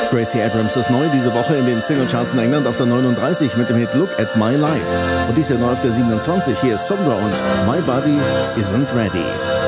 Gracie Abrams ist neu diese Woche in den Singlecharts in England auf der 39 mit dem Hit Look at My Life. Und dies Jahr neu auf der 27. Hier ist Sombra und My Body Isn't Ready.